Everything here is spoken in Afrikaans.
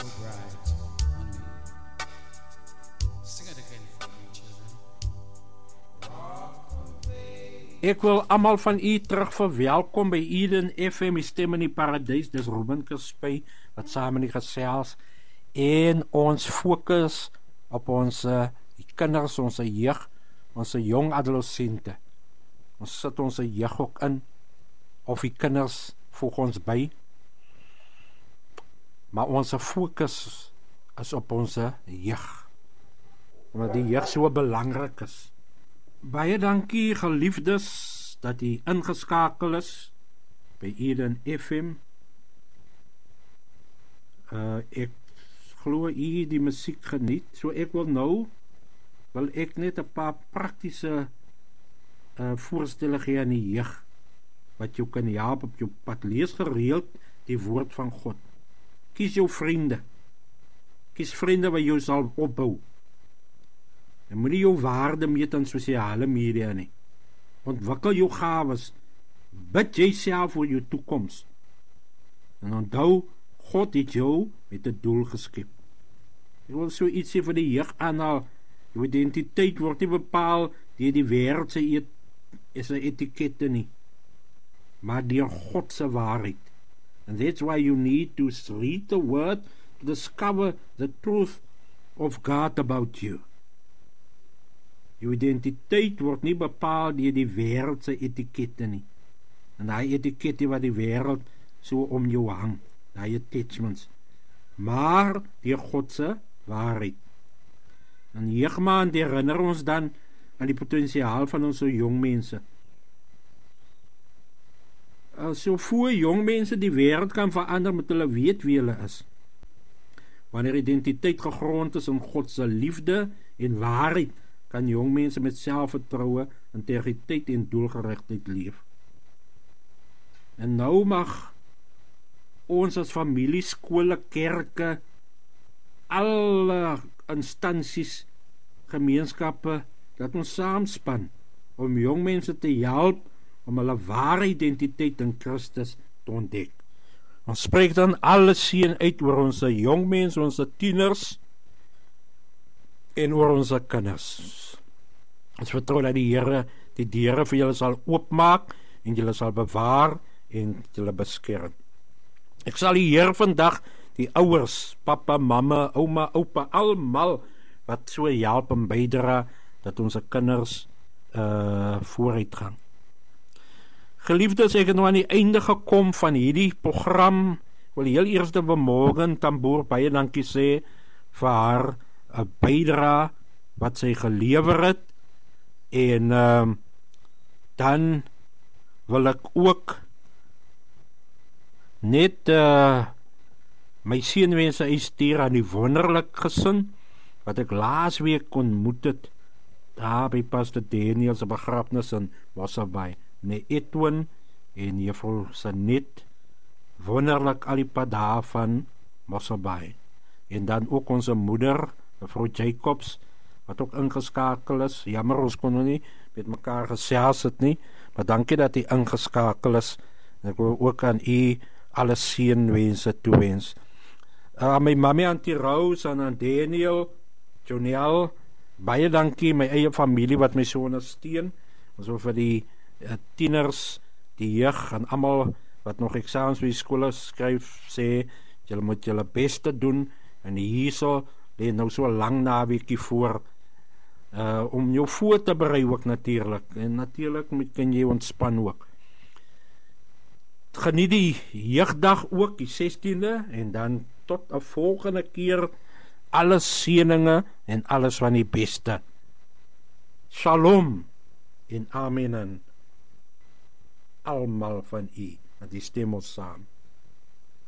bright on me. Sing it again for me, children. Ek wil almal van u terug verwelkom by Eden FM, die stem in die paradys. Dis Ruben Kerspy wat saam in die gesels en ons fokus op ons die kinders, ons jeug, ons jong adolessente. Ons sit ons jeug ook in, of die kinders voeg ons by. Maar ons fokus is op ons jeug, omdat die jeug so belangrik is. Baie dankie geliefdes dat u ingeskakel is by Eden FM. Ek glo u die musiek geniet, so ek wil ek net 'n paar praktiese voorstelle gee aan die jeug, wat jou kan help op jou pad. Lees gereeld die woord van God. Kies jou vriende. Kies vriende wat jou sal opbou. En moenie jou waarde meet aan sosiale media nie. Ontwikkel jou gawes. Bid jyself vir jou toekoms. En onthou, God het jou met 'n doel geskep. Ek wil so iets sê vir die jeug aanhaal. Jou identiteit word nie bepaal deur die wêreld se etikette nie, maar deur God se waarheid. And that's why you need to read the word to discover the truth of God about you. Jou identiteit word nie bepaal deur die wêreld se etikette nie. En daai etikette wat die wêreld so om jou hang, daai attachments, maar deur God se waarheid. En jeugmaand herinner ons dan aan die potensiaal van ons jong mense. So voor jong mense die wêreld kan verander, met hulle weet wie hulle is. Wanneer identiteit gegrond is in God se liefde en waarheid, kan jong mense met selfvertroue, integriteit en doelgerigtheid leef. En nou mag ons as familie, skole, kerke, alle instansies, gemeenskappe, dat ons saamspan om jong mense te help om hulle ware identiteit in Christus te ontdek. Ons spreek dan alle seën uit oor ons jong mense, ons tieners en oor ons kinders. Ons vertrou dat die Here die deure vir julle sal oopmaak en julle sal bewaar en julle beskerm. Ek sal die Here vandag die ouers, papa, mamma, ouma, oupa, almal wat so help en bydra dat ons kinders vooruit gaan. Geliefdes, ek het nou aan die einde gekom van hierdie program. Wil heel eers vir Morgan Tamboer baie dankie sê vir haar bydra wat sy gelewer het. En dan wil ek ook net my seënwense uitstuur aan die wonderlik gesin wat ek laasweek ontmoet het daar by Pastor Daniel se begrafnis in Mosselbaai. Edwin en juffrou Sanet, wonderlik al die pad daar van Mosselbaai. En dan ook onze moeder, juffrou Jacobs, wat ook ingeskakel is. Jammer, ons kon nie met mekaar gesels het nie, maar dankie dat hy ingeskakel is. En ek wil ook aan u alle seënwense toewens. Aan my mami, Auntie Rose, en aan Daniel, Joniel, baie dankie, my eie familie wat my so ondersteun. Ons wil vir die tieners, die jeug en almal wat nog eksamens by die skole skryf, sê, julle moet julle beste doen, en hierso lê nou so lang naweekie voor, om jou voor te berei ook natuurlik, en natuurlik kan jy ontspan ook. Geniet die jeugdag ook, die 16de, en dan tot 'n volgende keer, alle seëninge en alles van die beste. Shalom en amen en almal van u, dat die stem ons saam.